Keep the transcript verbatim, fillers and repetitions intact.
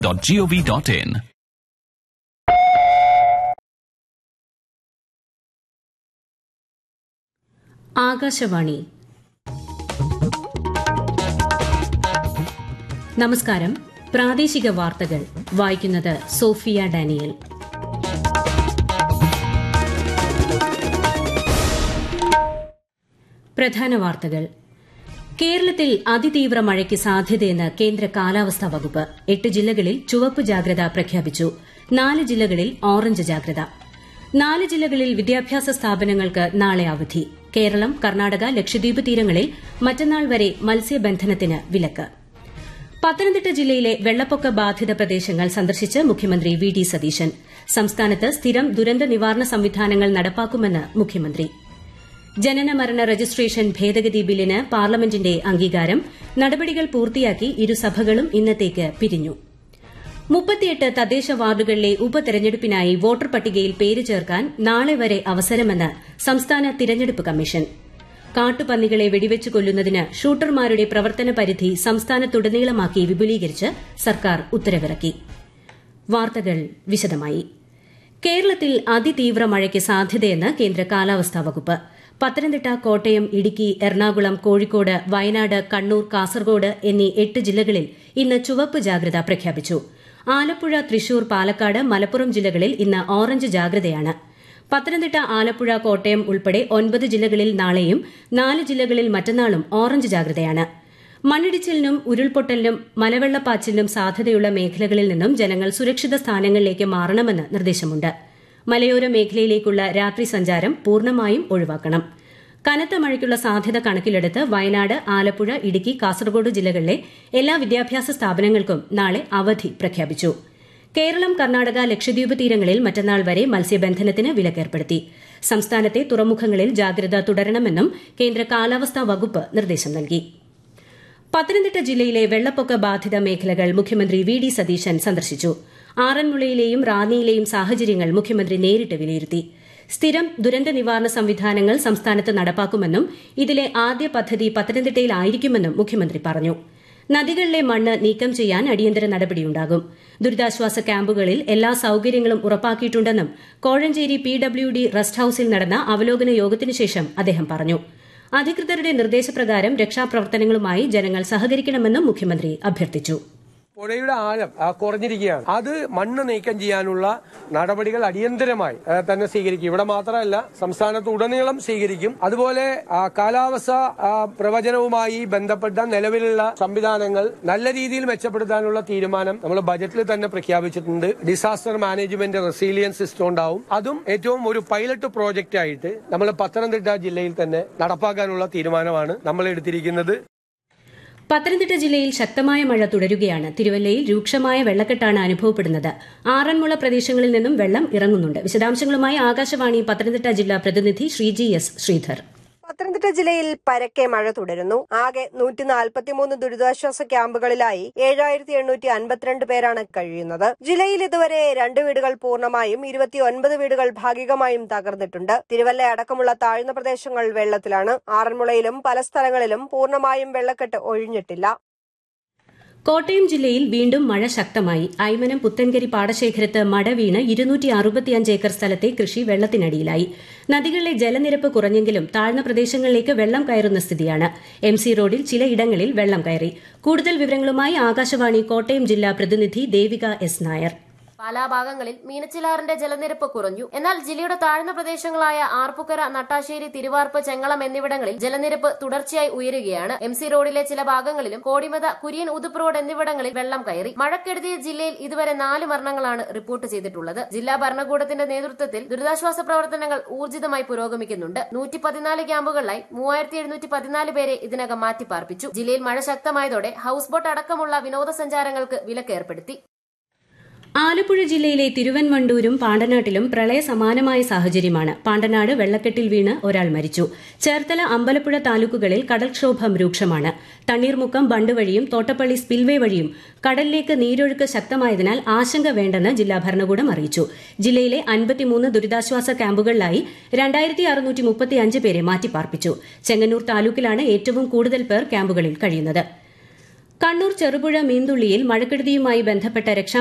dot gov dot in. Akashvani. നമസ്കാരം. പ്രാദേശിക വാർത്തകൾ വായിക്കുന്നത് സോഫിയ ഡാനിയൽ. പ്രധാന വാർത്തകൾ. കേരളത്തിൽ അതിതീവ്ര മഴയ്ക്ക് സാധ്യതയെന്ന് കേന്ദ്ര കാലാവസ്ഥാ വകുപ്പ്. എട്ട് ജില്ലകളിൽ ചുവപ്പ് ജാഗ്രത പ്രഖ്യാപിച്ചു. നാല് ജില്ലകളിൽ ഓറഞ്ച് ജാഗ്രത. നാല് ജില്ലകളിൽ വിദ്യാഭ്യാസ സ്ഥാപനങ്ങൾക്ക് നാളെ അവധി. കേരളം, കർണാടക, ലക്ഷദ്വീപ് തീരങ്ങളിൽ മറ്റന്നാൾ വരെ മത്സ്യബന്ധനത്തിന് വിലക്ക്. പത്തനംതിട്ട ജില്ലയിലെ വെള്ളപ്പൊക്ക ബാധിത പ്രദേശങ്ങൾ സന്ദർശിച്ച് മുഖ്യമന്ത്രി വി ഡി സതീശൻ. സംസ്ഥാനത്ത് സ്ഥിരം ദുരന്ത നിവാരണ സംവിധാനങ്ങൾ നടപ്പാക്കുമെന്ന് മുഖ്യമന്ത്രി. ജനന മരണ രജിസ്ട്രേഷൻ ഭേദഗതി ബില്ലിന് പാർലമെന്റിന്റെ അംഗീകാരം. നടപടികൾ പൂർത്തിയാക്കി ഇരുസഭകളും ഇന്നത്തേക്ക് പിരിഞ്ഞു. മുപ്പത്തിയെട്ട് തദ്ദേശ വാർഡുകളിലെ ഉപതെരഞ്ഞെടുപ്പിനായി വോട്ടർ പട്ടികയിൽ പേര് ചേർക്കാൻ നാളെ വരെ അവസരമെന്ന് സംസ്ഥാന തിരഞ്ഞെടുപ്പ് കമ്മീഷൻ. കാട്ടുപന്നികളെ വെടിവെച്ച് കൊല്ലുന്നതിന് ഷൂട്ടർമാരുടെ പ്രവർത്തന പരിധി സംസ്ഥാനത്തുടനീളമാക്കി വിപുലീകരിച്ച് സർക്കാർ ഉത്തരവിറക്കി. വാർത്തകൾ വിശദമായി. കേരളത്തിൽ അതിതീവ്ര മഴയ്ക്ക് സാധ്യതയെന്ന് കേന്ദ്ര കാലാവസ്ഥാ വകുപ്പ്. പത്തനംതിട്ട, കോട്ടയം, ഇടുക്കി, എറണാകുളം, കോഴിക്കോട്, വയനാട്, കണ്ണൂർ, കാസർഗോഡ് എന്നീ എട്ട് ജില്ലകളിൽ ഇന്ന് ചുവപ്പ് ജാഗ്രത പ്രഖ്യാപിച്ചു. ആലപ്പുഴ, തൃശൂർ, പാലക്കാട്, മലപ്പുറം ജില്ലകളിൽ ഇന്ന് ഓറഞ്ച് ജാഗ്രതയാണ്. പത്തനംതിട്ട, ആലപ്പുഴ, കോട്ടയം ഉൾപ്പെടെ ഒൻപത് ജില്ലകളിൽ നാളെയും നാല് ജില്ലകളിൽ മറ്റന്നാളും ഓറഞ്ച് ജാഗ്രതയാണ്. മണ്ണിടിച്ചിലിനും ഉരുൾപൊട്ടലിനും മലവെള്ളപ്പാച്ചിലിനും സാധ്യതയുള്ള മേഖലകളിൽ നിന്നും ജനങ്ങൾ സുരക്ഷിത സ്ഥാനങ്ങളിലേക്ക് മാറണമെന്ന് നിർദ്ദേശമുണ്ട്. മലയോര മേഖലയിലേക്കുള്ള രാത്രി സഞ്ചാരം പൂർണ്ണമായും ഒഴിവാക്കണം. കനത്ത മഴയ്ക്കുള്ള സാധ്യത കണക്കിലെടുത്ത് വയനാട്, ആലപ്പുഴ, ഇടുക്കി, കാസർഗോഡ് ജില്ലകളിലെ എല്ലാ വിദ്യാഭ്യാസ സ്ഥാപനങ്ങൾക്കും നാളെ അവധി പ്രഖ്യാപിച്ചു. കേരളം, കർണാടക, ലക്ഷദ്വീപ് തീരങ്ങളിൽ മറ്റന്നാൾ വരെ മത്സ്യബന്ധനത്തിന് വിലക്കേർപ്പെടുത്തി. സംസ്ഥാനത്തെ തുറമുഖങ്ങളിൽ ജാഗ്രത തുടരണമെന്നും കേന്ദ്ര കാലാവസ്ഥാ വകുപ്പ് നിർദ്ദേശം നൽകി. പത്തനംതിട്ട ജില്ലയിലെ വെള്ളപ്പൊക്ക ബാധിത മേഖലകൾ മുഖ്യമന്ത്രി വി ഡി സതീശൻ സന്ദർശിച്ചു. ആറന്മുളയിലെയും റാന്നിയിലെയും സാഹചര്യങ്ങൾ മുഖ്യമന്ത്രി നേരിട്ട് വിലയിരുത്തി. സ്ഥിരം ദുരന്ത നിവാരണ സംവിധാനങ്ങൾ സംസ്ഥാനത്ത് നടപ്പാക്കുമെന്നും ഇതിലെ ആദ്യ പദ്ധതി പത്തനംതിട്ടയിലായിരിക്കുമെന്നും മുഖ്യമന്ത്രി പറഞ്ഞു. നദികളിലെ മണ്ണ് നീക്കം ചെയ്യാൻ അടിയന്തര നടപടിയുണ്ടാകും. ദുരിതാശ്വാസ ക്യാമ്പുകളിൽ എല്ലാ സൌകര്യങ്ങളും ഉറപ്പാക്കിയിട്ടുണ്ടെന്നും Kozhencherry P W D rest ഹൌസിൽ നടന്ന അവലോകന യോഗത്തിനുശേഷം അദ്ദേഹം പറഞ്ഞു. അധികൃതരുടെ നിർദ്ദേശപ്രകാരം രക്ഷാപ്രവർത്തനങ്ങളുമായി ജനങ്ങൾ സഹകരിക്കണമെന്നും മുഖ്യമന്ത്രി അഭ്യർത്ഥിച്ചു. പുഴയുടെ ആഴം കുറഞ്ഞിരിക്കുകയാണ്. അത് മണ്ണ് നീക്കം ചെയ്യാനുള്ള നടപടികൾ അടിയന്തരമായി തന്നെ സ്വീകരിക്കും. ഇവിടെ മാത്രമല്ല, സംസ്ഥാനത്ത് ഉടനീളം സ്വീകരിക്കും. അതുപോലെ കാലാവസ്ഥ പ്രവചനവുമായി ബന്ധപ്പെട്ട നിലവിലുള്ള സംവിധാനങ്ങൾ നല്ല രീതിയിൽ മെച്ചപ്പെടുത്താനുള്ള തീരുമാനം നമ്മൾ ബജറ്റിൽ തന്നെ പ്രഖ്യാപിച്ചിട്ടുണ്ട്. ഡിസാസ്റ്റർ മാനേജ്മെന്റ് റെസിലിയൻസ് സിസ്റ്റം ഉണ്ടാവും. അതും ഏറ്റവും ഒരു പൈലറ്റ് പ്രോജക്റ്റ് ആയിട്ട് നമ്മൾ പത്തനംതിട്ട ജില്ലയിൽ തന്നെ നടപ്പാക്കാനുള്ള തീരുമാനമാണ് നമ്മൾ എടുത്തിരിക്കുന്നത്. പത്തനംതിട്ട ജില്ലയിൽ ശക്തമായ മഴ തുടരുകയാണ്. തിരുവല്ലയിൽ രൂക്ഷമായ വെള്ളക്കെട്ടാണ് അനുഭവപ്പെടുന്നത്. ആറന്മുള പ്രദേശങ്ങളിൽ നിന്നും വെള്ളം ഇറങ്ങുന്നുണ്ട്. വിശദാംശങ്ങളുമായി ആകാശവാണി പത്തനംതിട്ട ജില്ലാ പ്രതിനിധി ശ്രീജി എസ് ശ്രീധർ. പത്തനംതിട്ട ജില്ലയിൽ പരക്കെ മഴ തുടരുന്നു. ആകെ നൂറ്റി നാൽപ്പത്തിമൂന്ന് ദുരിതാശ്വാസ ക്യാമ്പുകളിലായി ഏഴായിരത്തി എണ്ണൂറ്റി അൻപത്തിരണ്ട് പേരാണ് കഴിയുന്നത്. ജില്ലയിൽ ഇതുവരെ രണ്ട് വീടുകൾ പൂർണ്ണമായും ഇരുപത്തിയൊൻപത് വീടുകൾ ഭാഗികമായും തകർന്നിട്ടുണ്ട്. തിരുവല്ല അടക്കമുള്ള താഴ്ന്ന പ്രദേശങ്ങൾ വെള്ളത്തിലാണ്. ആറന്മുളയിലും പല സ്ഥലങ്ങളിലും പൂർണ്ണമായും വെള്ളക്കെട്ട് ഒഴിഞ്ഞിട്ടില്ല. കോട്ടയം ജില്ലയിൽ വീണ്ടും മഴ ശക്തമായി. ഐമനം പുത്തൻകരി പാടശേഖരത്ത് മട വീണ് ഇരുന്നൂറ്റി അറുപത്തിയഞ്ച് ഏക്കർ സ്ഥലത്തെ കൃഷി വെള്ളത്തിനടിയിലായി. നദികളിലെ ജലനിരപ്പ് കുറഞ്ഞെങ്കിലും താഴ്ന്ന പ്രദേശങ്ങളിലേക്ക് വെള്ളം കയറുന്ന സ്ഥിതിയാണ്. എം സി റോഡിൽ ചിലയിടങ്ങളിൽ വെള്ളം കയറി. കൂടുതൽ വിവരങ്ങളുമായി ആകാശവാണി കോട്ടയം ജില്ലാ പ്രതിനിധി ദേവിക എസ് നായർ. പാലാ ഭാഗങ്ങളിൽ മീനച്ചിലാറിന്റെ ജലനിരപ്പ് കുറഞ്ഞു. എന്നാൽ ജില്ലയുടെ താഴ്ന്ന പ്രദേശങ്ങളായ ആർപ്പുക്കര, നട്ടാശ്ശേരി, തിരുവാർപ്പ്, ചെങ്ങളം എന്നിവിടങ്ങളിൽ ജലനിരപ്പ് തുടർച്ചയായി ഉയരുകയാണ്. എം സി റോഡിലെ ചില ഭാഗങ്ങളിലും കോടിമത, കുര്യൻ, ഉതുപ്പ് റോഡ് എന്നിവിടങ്ങളിൽ വെള്ളം കയറി. മഴക്കെടുതിയ ജില്ലയിൽ ഇതുവരെ നാല് മരണങ്ങളാണ് റിപ്പോർട്ട് ചെയ്തിട്ടുള്ളത്. ജില്ലാ ഭരണകൂടത്തിന്റെ നേതൃത്വത്തിൽ ദുരിതാശ്വാസ പ്രവർത്തനങ്ങൾ ഊർജിതമായി പുരോഗമിക്കുന്നുണ്ട്. നൂറ്റി പതിനാല് ക്യാമ്പുകളിലായി മൂവായിരത്തി എഴുന്നൂറ്റി പതിനാല് പേരെ ഇതിനകം മാറ്റിപ്പാർപ്പിച്ചു. ജില്ലയിൽ മഴ ശക്തമായതോടെ ഹൌസ് ബോട്ട് അടക്കമുള്ള വിനോദസഞ്ചാരങ്ങൾക്ക് വിലക്കേർപ്പെടുത്തി. ആലപ്പുഴ ജില്ലയിലെ തിരുവൻവണ്ടൂരും പാണ്ടനാട്ടിലും പ്രളയ സമാനമായ സാഹചര്യമാണ്. പാണ്ടനാട് വെള്ളക്കെട്ടിൽ വീണ് ഒരാൾ മരിച്ചു. ചേർത്തല, അമ്പലപ്പുഴ താലൂക്കുകളിൽ കടൽക്ഷോഭം രൂക്ഷമാണ്. തണ്ണീർമുക്കം ബണ്ട് വഴിയും തോട്ടപ്പള്ളി സ്പിൽവേ വഴിയും കടലിലേക്ക് നീരൊഴുക്ക് ശക്തമായതിനാൽ ആശങ്ക വേണ്ടെന്ന് ജില്ലാ ഭരണകൂടം അറിയിച്ചു. ജില്ലയിലെ അൻപത്തിമൂന്ന് ദുരിതാശ്വാസ ക്യാമ്പുകളിലായി രണ്ടായിരത്തി അറുന്നൂറ്റി മുപ്പത്തിയഞ്ച് പേരെ മാറ്റിപ്പാർപ്പിച്ചു. ചെങ്ങന്നൂർ താലൂക്കിലാണ് ഏറ്റവും കൂടുതൽ പേർ ക്യാമ്പുകളിൽ കഴിയുന്നത്. കണ്ണൂർ ചെറുപുഴ മീന്തുള്ളിയിൽ മഴക്കെടുതിയുമായി ബന്ധപ്പെട്ട രക്ഷാ